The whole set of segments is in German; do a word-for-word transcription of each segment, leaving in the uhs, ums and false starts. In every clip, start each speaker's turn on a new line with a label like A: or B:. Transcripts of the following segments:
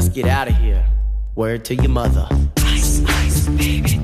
A: let's get out of here. Word to your mother.
B: Ice, ice, baby,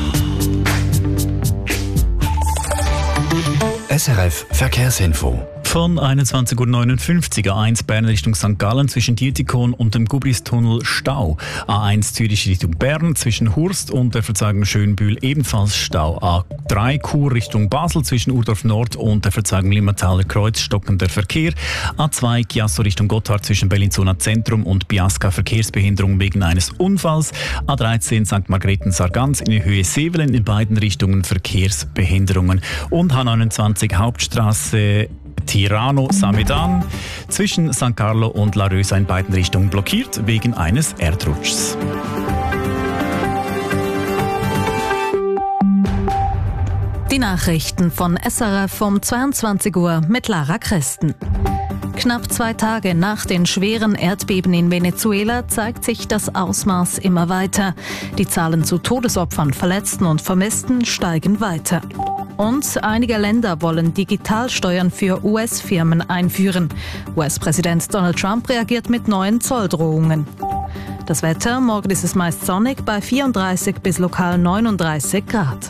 C: S R F Verkehrsinfo.
D: Von einundzwanzig Uhr neunundfünfzig A eins Bern Richtung Sankt Gallen zwischen Dietikon und dem Gubristunnel Stau. A eins Zürich Richtung Bern zwischen Hurst und der Verzeigung Schönbühl ebenfalls Stau. A drei Chur Richtung Basel zwischen Urdorf Nord und der Verzeigung Limmertaler Kreuz stockender Verkehr. A zwei Chiasso Richtung Gotthard zwischen Bellinzona Zentrum und Biasca Verkehrsbehinderung wegen eines Unfalls. A dreizehn Sankt Margrethen-Sargans in Höhe Sevelen in beiden Richtungen Verkehrsbehinderungen. Und H neunundzwanzig Hauptstraße Tirano-Samedan zwischen San Carlo und La Rösa in beiden Richtungen blockiert wegen eines Erdrutschs.
E: Die Nachrichten von S R F um zweiundzwanzig Uhr mit Lara Christen. Knapp zwei Tage nach den schweren Erdbeben in Venezuela zeigt sich das Ausmaß immer weiter. Die Zahlen zu Todesopfern, Verletzten und Vermissten steigen weiter. Und einige Länder wollen Digitalsteuern für U S-Firmen einführen. U S-Präsident Donald Trump reagiert mit neuen Zolldrohungen. Das Wetter: Morgen ist es meist sonnig bei vierunddreißig bis lokal neununddreißig Grad.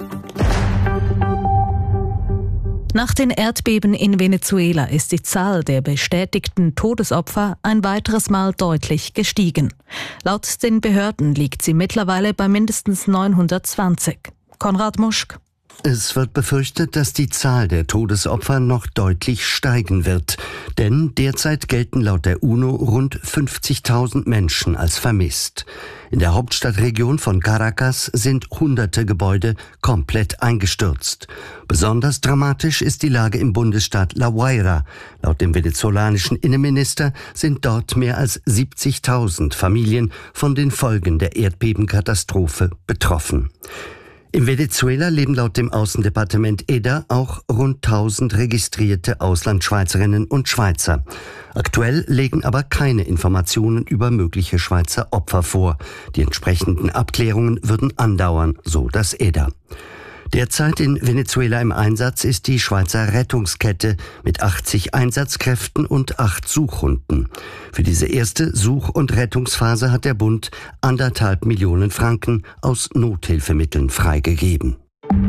E: Nach den Erdbeben in Venezuela ist die Zahl der bestätigten Todesopfer ein weiteres Mal deutlich gestiegen. Laut den Behörden liegt sie mittlerweile bei mindestens neunhundertzwanzig. Konrad Muschk.
F: Es wird befürchtet, dass die Zahl der Todesopfer noch deutlich steigen wird. Denn derzeit gelten laut der UNO rund fünfzigtausend Menschen als vermisst. In der Hauptstadtregion von Caracas sind hunderte Gebäude komplett eingestürzt. Besonders dramatisch ist die Lage im Bundesstaat La Guaira. Laut dem venezolanischen Innenminister sind dort mehr als siebzigtausend Familien von den Folgen der Erdbebenkatastrophe betroffen. In Venezuela leben laut dem Außendepartement E D A auch rund tausend registrierte Auslandschweizerinnen und Schweizer. Aktuell legen aber keine Informationen über mögliche Schweizer Opfer vor. Die entsprechenden Abklärungen würden andauern, so das E D A. Derzeit in Venezuela im Einsatz ist die Schweizer Rettungskette mit achtzig Einsatzkräften und acht Suchhunden. Für diese erste Such- und Rettungsphase hat der Bund anderthalb Millionen Franken aus Nothilfemitteln freigegeben.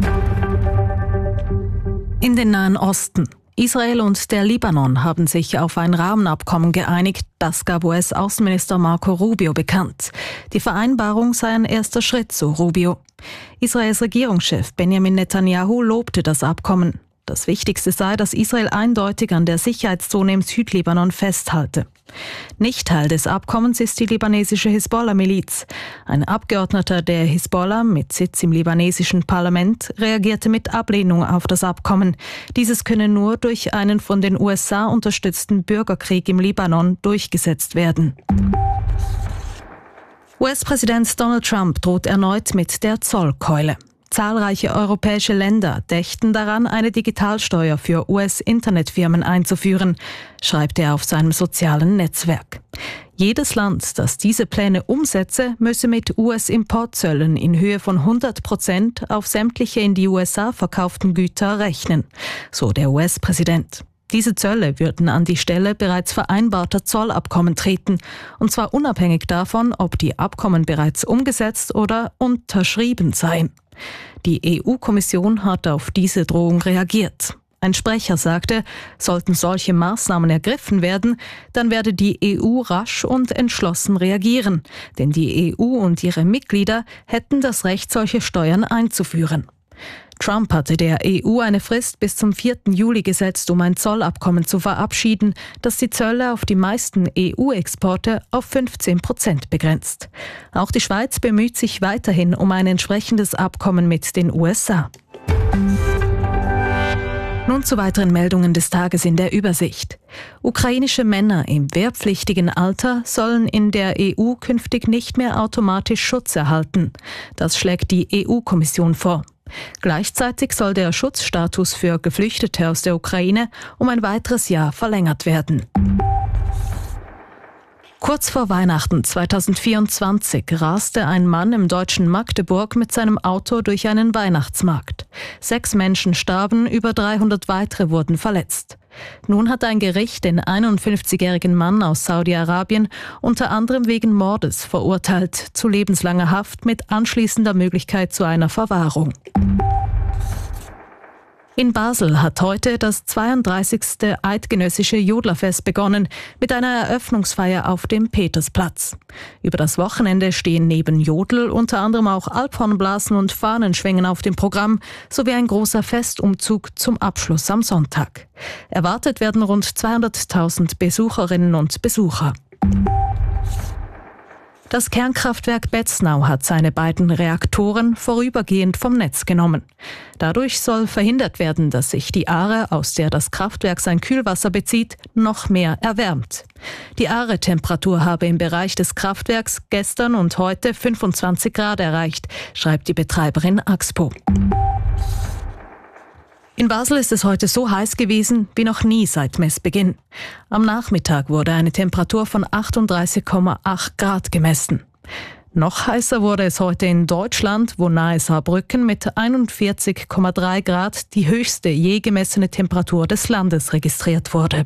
E: In den Nahen Osten. Israel und der Libanon haben sich auf ein Rahmenabkommen geeinigt, das gab U S-Außenminister Marco Rubio bekannt. Die Vereinbarung sei ein erster Schritt, so Rubio. Israels Regierungschef Benjamin Netanyahu lobte das Abkommen. Das Wichtigste sei, dass Israel eindeutig an der Sicherheitszone im Südlibanon festhalte. Nicht Teil des Abkommens ist die libanesische Hisbollah-Miliz. Ein Abgeordneter der Hisbollah mit Sitz im libanesischen Parlament reagierte mit Ablehnung auf das Abkommen. Dieses könne nur durch einen von den U S A unterstützten Bürgerkrieg im Libanon durchgesetzt werden. U S-Präsident Donald Trump droht erneut mit der Zollkeule. Zahlreiche europäische Länder dächten daran, eine Digitalsteuer für U S-Internetfirmen einzuführen, schreibt er auf seinem sozialen Netzwerk. Jedes Land, das diese Pläne umsetze, müsse mit U S-Importzöllen in Höhe von hundert Prozent auf sämtliche in die U S A verkauften Güter rechnen, so der U S-Präsident. Diese Zölle würden an die Stelle bereits vereinbarter Zollabkommen treten, und zwar unabhängig davon, ob die Abkommen bereits umgesetzt oder unterschrieben seien. Die E U-Kommission hat auf diese Drohung reagiert. Ein Sprecher sagte, sollten solche Maßnahmen ergriffen werden, dann werde die E U rasch und entschlossen reagieren, denn die E U und ihre Mitglieder hätten das Recht, solche Steuern einzuführen. Trump hatte der E U eine Frist bis zum vierten Juli gesetzt, um ein Zollabkommen zu verabschieden, das die Zölle auf die meisten E U-Exporte auf fünfzehn Prozent begrenzt. Auch die Schweiz bemüht sich weiterhin um ein entsprechendes Abkommen mit den U S A. Nun zu weiteren Meldungen des Tages in der Übersicht. Ukrainische Männer im wehrpflichtigen Alter sollen in der E U künftig nicht mehr automatisch Schutz erhalten. Das schlägt die E U-Kommission vor. Gleichzeitig soll der Schutzstatus für Geflüchtete aus der Ukraine um ein weiteres Jahr verlängert werden. Kurz vor Weihnachten zweitausendvierundzwanzig raste ein Mann im deutschen Magdeburg mit seinem Auto durch einen Weihnachtsmarkt. Sechs Menschen starben, über dreihundert weitere wurden verletzt. Nun hat ein Gericht den einundfünfzigjährigen Mann aus Saudi-Arabien unter anderem wegen Mordes verurteilt zu lebenslanger Haft mit anschließender Möglichkeit zu einer Verwahrung. In Basel hat heute das zweiunddreißigste eidgenössische Jodlerfest begonnen mit einer Eröffnungsfeier auf dem Petersplatz. Über das Wochenende stehen neben Jodel unter anderem auch Alphornblasen und Fahnenschwingen auf dem Programm sowie ein großer Festumzug zum Abschluss am Sonntag. Erwartet werden rund zweihunderttausend Besucherinnen und Besucher. Das Kernkraftwerk Betznau hat seine beiden Reaktoren vorübergehend vom Netz genommen. Dadurch soll verhindert werden, dass sich die Aare, aus der das Kraftwerk sein Kühlwasser bezieht, noch mehr erwärmt. Die Aare-Temperatur habe im Bereich des Kraftwerks gestern und heute fünfundzwanzig Grad erreicht, schreibt die Betreiberin Axpo. In Basel ist es heute so heiß gewesen wie noch nie seit Messbeginn. Am Nachmittag wurde eine Temperatur von achtunddreißig Komma acht Grad gemessen. Noch heißer wurde es heute in Deutschland, wo nahe Saarbrücken mit einundvierzig Komma drei Grad die höchste je gemessene Temperatur des Landes registriert wurde.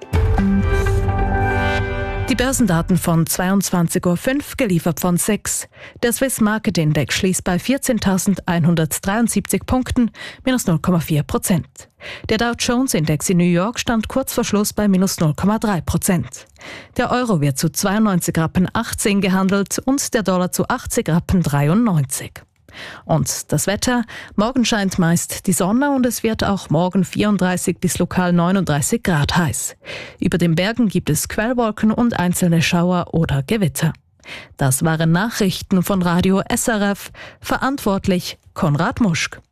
E: Die Börsendaten von zweiundzwanzig Uhr fünf, geliefert von sechs. Der Swiss Market Index schließt bei vierzehntausendeinhundertdreiundsiebzig Punkten, minus null Komma vier Prozent. Der Dow Jones Index in New York stand kurz vor Schluss bei minus null Komma drei Prozent. Der Euro wird zu zweiundneunzig Rappen achtzehn gehandelt und der Dollar zu achtzig Rappen dreiundneunzig. Und das Wetter: Morgen scheint meist die Sonne und es wird auch morgen vierunddreißig bis lokal neununddreißig Grad heiß. Über den Bergen gibt es Quellwolken und einzelne Schauer oder Gewitter. Das waren Nachrichten von Radio S R F. Verantwortlich Konrad Muschk.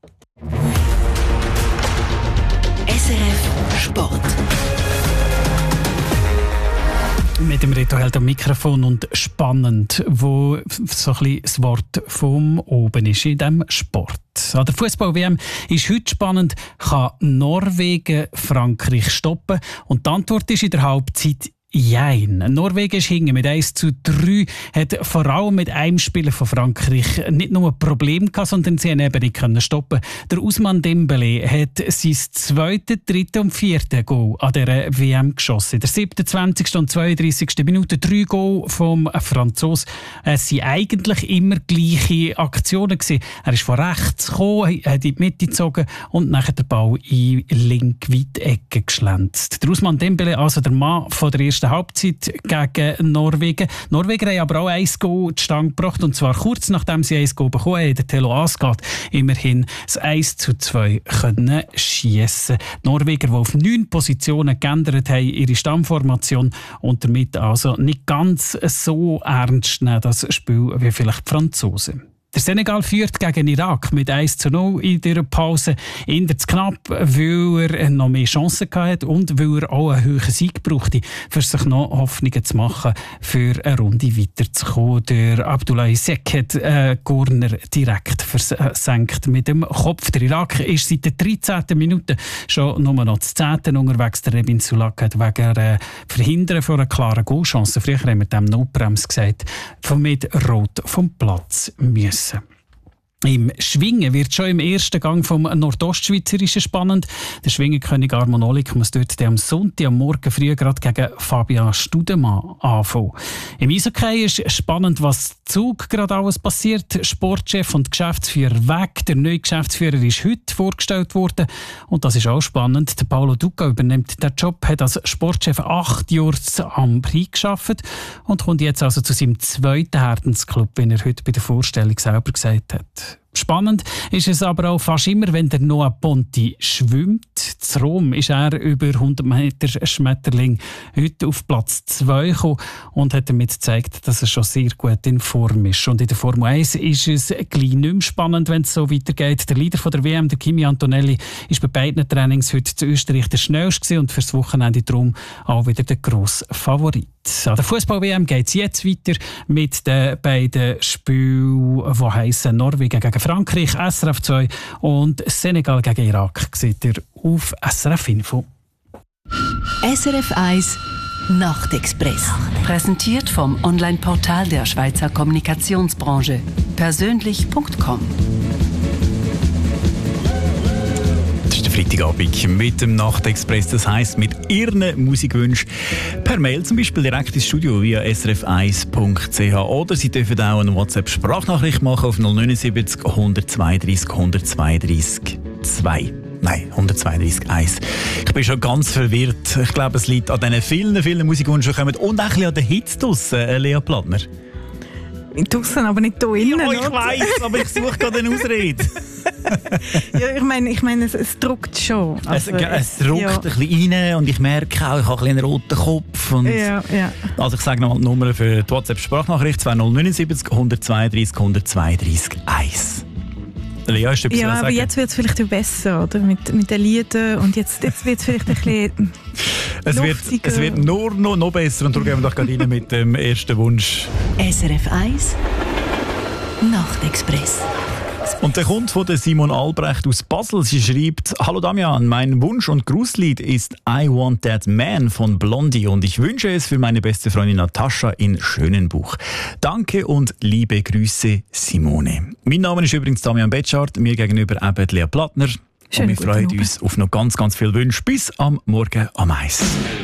B: S R F Sport.
G: Mit dem Reto-Held am Mikrofon und spannend, wo so ein bisschen das Wort vom Oben ist in diesem Sport. An der Fußball-W M ist heute spannend, kann Norwegen Frankreich stoppen? Und die Antwort ist in der Halbzeit Jein. Norwegen ist hinten mit eins zu drei, hat vor allem mit einem Spieler von Frankreich nicht nur ein Problem gehabt, sondern sie haben eben nicht können stoppen. Der Ousmane Dembélé hat sein zweites, drittes und viertes Goal an dieser W M geschossen. In der siebenundzwanzigsten und zweiunddreißigsten Minute drei Goal vom Franzosen. Es waren eigentlich immer gleiche Aktionen gewesen. Er ist von rechts gekommen, hat in die Mitte gezogen und nachher den Ball in linke Weitecke geschlänzt. Der Ousmane Dembélé, also der Mann von der ersten Halbzeit gegen Norwegen. Norwegen haben aber auch ein Goal zustande gebracht, und zwar kurz nachdem sie ein Goal bekommen haben, der Telo Asgard immerhin das eins zu zwei können schiessen. Die Norweger, die auf neun Positionen geändert haben, ihre Stammformation, und damit also nicht ganz so ernst nehmen, das Spiel, wie vielleicht die Franzosen. Der Senegal führt gegen Irak mit eins zu null in der Pause. Eher zu knapp, weil er noch mehr Chancen hatte und weil er auch einen höheren Sieg brauchte, für sich noch Hoffnungen zu machen, für eine Runde weiterzukommen. Der Abdoulaye Seck hat äh, Corner direkt versenkt mit dem Kopf. Der Irak ist seit der dreizehnten Minute schon nur noch zu zehnten unterwegs. Der Rebin Sulak hat wegen äh, Verhindern von einer klaren Goalchance, früher haben wir dem Notbremse gesagt, von mit Rot vom Platz müssen. Im Schwingen wird schon im ersten Gang vom Nordostschweizerischen spannend. Der Schwingenkönig Armon Olik muss dort am Sonntag am Morgen früh gerade gegen Fabian Studemann anfangen. Im Eishockey ist spannend, was Zug gerade alles passiert. Sportchef und Geschäftsführer weg. Der neue Geschäftsführer ist heute vorgestellt worden. Und das ist auch spannend. Der Paolo Duca übernimmt den Job, hat als Sportchef acht Jahre am Prix gearbeitet und kommt jetzt also zu seinem zweiten Herzensclub, wie er heute bei der Vorstellung selber gesagt hat. Spannend ist es aber auch fast immer, wenn der Noah Ponti schwimmt. Zu Rom ist er über hundert Meter Schmetterling heute auf Platz zwei gekommen und hat damit gezeigt, dass er schon sehr gut in Form ist. Und in der Formel eins ist es gleich nicht mehr spannend, wenn es so weitergeht. Der Leader von der W M, der Kimi Antonelli, ist bei beiden Trainings heute zu Österreich der schnellste und fürs Wochenende darum auch wieder der grosse Favorit. An der Fußball-W M geht es jetzt weiter mit den beiden Spielen, die heissen Norwegen gegen Frankreich, S R F zwei, und Senegal gegen Irak. Seht ihr auf S R F Info.
B: S R F eins Nachtexpress. Präsentiert vom Online-Portal der Schweizer Kommunikationsbranche. persönlich punkt com.
D: Freitagabend mit dem Nachtexpress, das heisst mit Ihren Musikwünschen per Mail zum Beispiel direkt ins Studio via s r f eins punkt c h oder Sie dürfen auch eine WhatsApp-Sprachnachricht machen auf null neun sieben null eins zwei drei eins zwei drei zwei. Nein, hundertzweiunddreißig eins. Ich bin schon ganz verwirrt. Ich glaube, es liegt an diesen vielen, vielen Musikwünschen, die kommen und auch ein bisschen an den Hits draussen, äh, Lea Plattner.
E: Draussen, aber nicht hier innen.
D: Ja, ich weiss, aber ich suche gerade eine Ausrede.
E: Ja, ich meine, ich mein, es, es druckt schon. Also,
D: es, es druckt ja. ein bisschen rein und ich merke auch, ich habe ein einen roten Kopf. Und
E: ja, ja.
D: Also ich sage nochmal die Nummer für die WhatsApp-Sprachnachricht zwei null neun sieben null zwei drei null zwei drei eins. Lea, hast du etwas
E: ja, aber
D: sagen?
E: jetzt wird es vielleicht besser, oder? Mit, mit den Liedern und jetzt, jetzt wird es vielleicht ein bisschen
D: es wird, es wird nur noch, noch besser und darum gehen wir doch gerade rein mit dem ersten Wunsch.
B: S R F eins Nachtexpress.
D: Und der kommt von der Simon Albrecht aus Basel. Sie schreibt: Hallo Damian, mein Wunsch- und Grußlied ist I Want That Man von Blondie und ich wünsche es für meine beste Freundin Natascha in Schönenbuch. Danke und liebe Grüße, Simone. Mein Name ist übrigens Damian Betschart, mir gegenüber eben Lea Plattner.
E: Schönen
D: und wir freuen uns auf noch ganz, ganz viele Wünsche. Bis am Morgen am Eis.